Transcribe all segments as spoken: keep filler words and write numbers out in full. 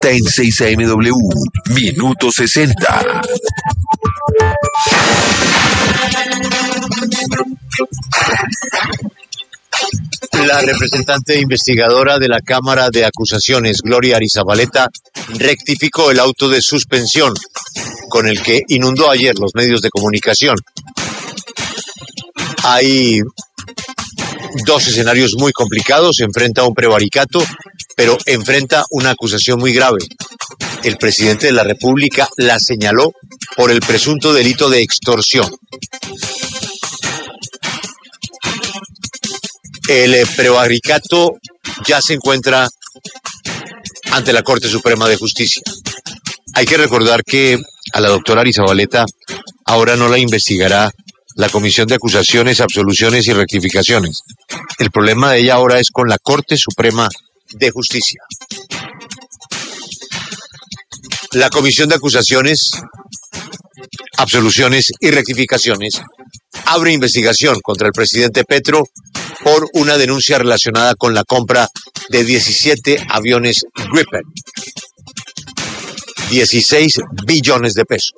en seis A M W, Minuto sesenta. La representante investigadora de la Cámara de Acusaciones, Gloria Arizabaleta, rectificó el auto de suspensión con el que inundó ayer los medios de comunicación. Hay dos escenarios muy complicados. Enfrenta un prevaricato, pero enfrenta una acusación muy grave. El presidente de la República la señaló por el presunto delito de extorsión. El prevaricato ya se encuentra ante la Corte Suprema de Justicia. Hay que recordar que a la doctora Arizabaleta ahora no la investigará la Comisión de Acusaciones, Absoluciones y Rectificaciones. El problema de ella ahora es con la Corte Suprema de Justicia. La Comisión de Acusaciones, Absoluciones y Rectificaciones abre investigación contra el presidente Petro por una denuncia relacionada con la compra de diecisiete aviones Gripen. dieciséis billones de pesos.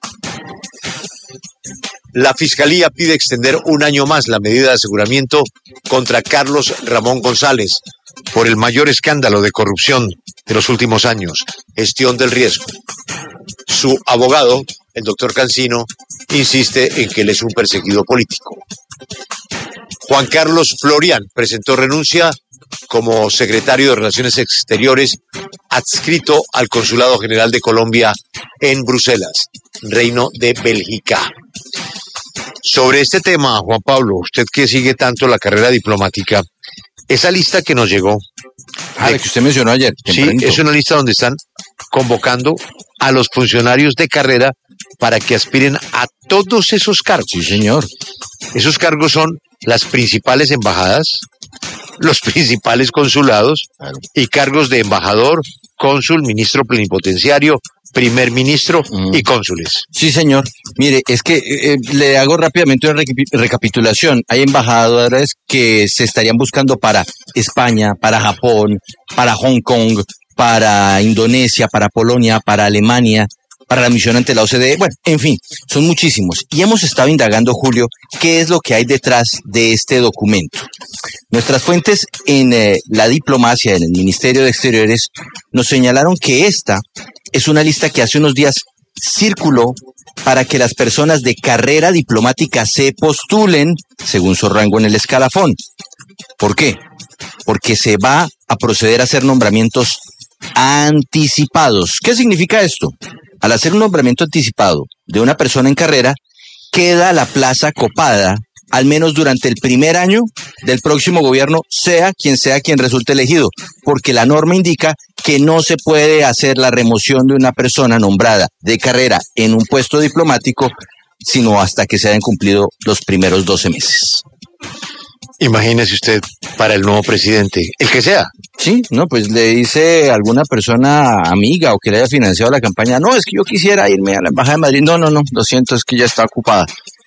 La Fiscalía pide extender un año más la medida de aseguramiento contra Carlos Ramón González por el mayor escándalo de corrupción de los últimos años, gestión del riesgo. Su abogado, el doctor Cancino, insiste en que él es un perseguido político. Juan Carlos Florian presentó renuncia como secretario de Relaciones Exteriores adscrito al Consulado General de Colombia en Bruselas, Reino de Bélgica. Sobre este tema, Juan Pablo, usted que sigue tanto la carrera diplomática, esa lista que nos llegó... Ah, la que usted mencionó ayer. Sí, es una lista donde están convocando a los funcionarios de carrera para que aspiren a todos esos cargos. Sí, señor. Esos cargos son las principales embajadas, los principales consulados claro. y cargos de embajador, cónsul, ministro plenipotenciario, primer ministro mm. y cónsules. Sí, señor. Mire, es que eh, le hago rápidamente una recapitulación. Hay embajadores que se estarían buscando para España, para Japón, para Hong Kong, para Indonesia, para Polonia, para Alemania, para la misión ante la O C D E. Bueno, en fin, son muchísimos. Y hemos estado indagando, Julio, qué es lo que hay detrás de este documento. Nuestras fuentes en eh, la diplomacia, en el Ministerio de Exteriores, nos señalaron que esta es una lista que hace unos días circuló para que las personas de carrera diplomática se postulen según su rango en el escalafón. ¿Por qué? Porque se va a proceder a hacer nombramientos anticipados. ¿Qué significa esto? Al hacer un nombramiento anticipado de una persona en carrera, queda la plaza copada, al menos durante el primer año del próximo gobierno, sea quien sea quien resulte elegido, porque la norma indica que no se puede hacer la remoción de una persona nombrada de carrera en un puesto diplomático, sino hasta que se hayan cumplido los primeros doce meses. Imagínese usted para el nuevo presidente, el que sea. Sí, no, pues le dice a alguna persona amiga o que le haya financiado la campaña, no, es que yo quisiera irme a la Embajada de Madrid. No, no, no, lo siento, es que ya está ocupada.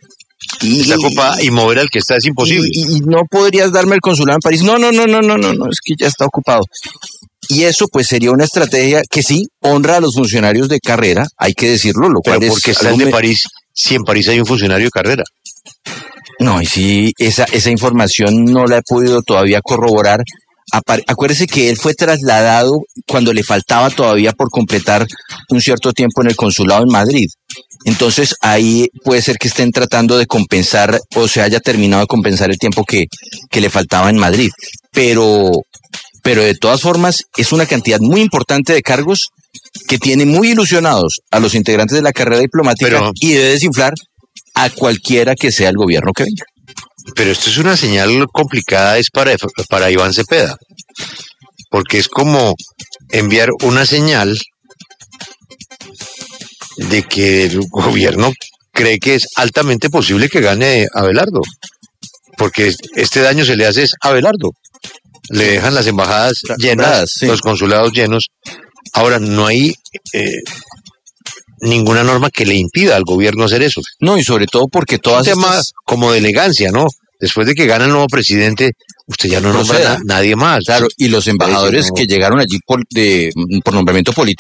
Y, está ocupada y mover al que está es imposible. Y, y no podrías darme el consulado en París. No, no, no, no, no, no, no, es que ya está ocupado. Y eso pues sería una estrategia que sí honra a los funcionarios de carrera, hay que decirlo, lo Pero cual es... ¿Pero por qué están de París si en París hay un funcionario de carrera? No, y sí, esa, esa información no la he podido todavía corroborar. Acuérdese que él fue trasladado cuando le faltaba todavía por completar un cierto tiempo en el consulado en Madrid. Entonces ahí puede ser que estén tratando de compensar o se haya terminado de compensar el tiempo que, que le faltaba en Madrid. Pero, pero de todas formas es una cantidad muy importante de cargos que tiene muy ilusionados a los integrantes de la carrera diplomática pero, y debe desinflar a cualquiera que sea el gobierno que venga. Pero esto es una señal complicada, es para, para Iván Cepeda, porque es como enviar una señal de que el gobierno cree que es altamente posible que gane Abelardo, porque este daño se le hace a Abelardo. Le dejan las embajadas llenas, sí. Los consulados llenos. Ahora, no hay... Eh, ninguna norma que le impida al gobierno hacer eso. No, y sobre todo porque todas un tema estas... como de elegancia, ¿no? después de que gana el nuevo presidente, usted ya no nombra a nadie más. Claro, y los embajadores no. que llegaron allí por, de, por nombramiento político